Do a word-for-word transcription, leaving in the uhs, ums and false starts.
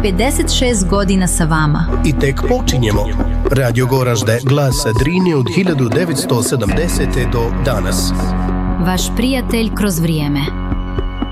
pedeset šest godina sa vama. I tek počinjemo. Radio Goražde, glas Drine od hiljadu devetsto sedamdesete do danas. Vaš prijatelj kroz vrijeme.